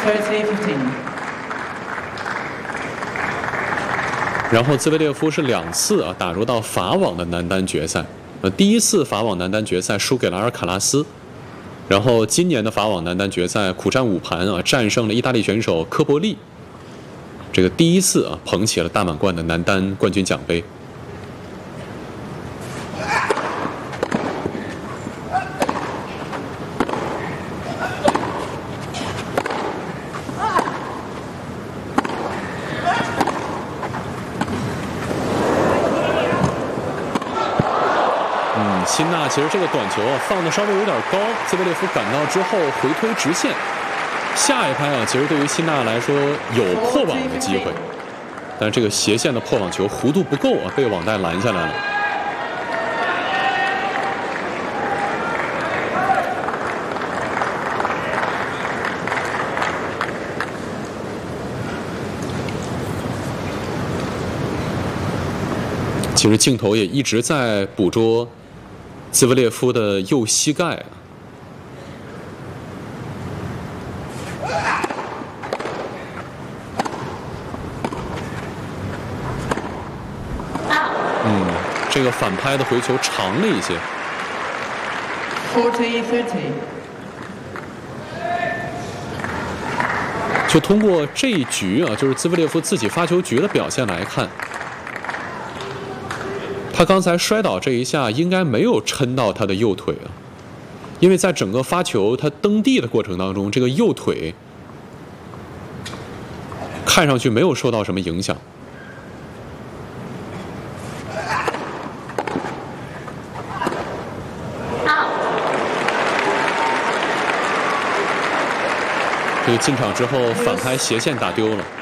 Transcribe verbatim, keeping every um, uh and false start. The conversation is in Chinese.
thirty fifteen。 然后兹维列夫是两次啊打入到法网的男单决赛，呃，第一次法网男单决赛输给了阿尔卡拉斯，然后今年的法网男单决赛苦战五盘啊，战胜了意大利选手科博利，这个第一次啊捧起了大满贯的男单冠军奖杯。辛纳其实这个短球啊放的稍微有点高，兹维列夫赶到之后回推直线，下一拍啊其实对于辛纳来说有破网的机会，但是这个斜线的破网球弧度不够啊，被网带拦下来了。其实镜头也一直在捕捉兹维列夫的右膝盖，嗯，这个反拍的回球长了一些。 forty thirty。 就通过这一局啊，就是兹维列夫自己发球局的表现来看，他刚才摔倒这一下应该没有抻到他的右腿啊，因为在整个发球他蹬地的过程当中，这个右腿看上去没有受到什么影响。这个进场之后反拍斜线打丢了。